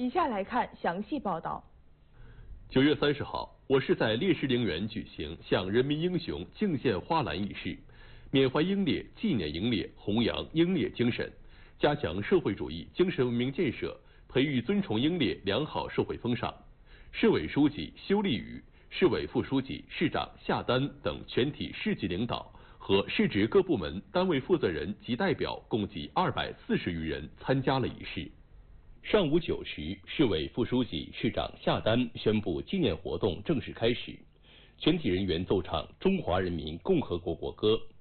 以下来看详细报道。 9月30号，我市在烈士陵园举行向人民英雄敬献花篮仪式，缅怀英烈，纪念英烈，弘扬英烈精神，加强社会主义精神文明建设，培育尊崇英烈良好社会风尚。市委书记修立宇、市委副书记、市长夏丹等全体市级领导和市直各部门单位负责人及代表共计240余人参加了仪式。上午9时，市委副书记、市长夏丹宣布纪念活动正式开始，全体人员奏唱中华人民共和国国歌。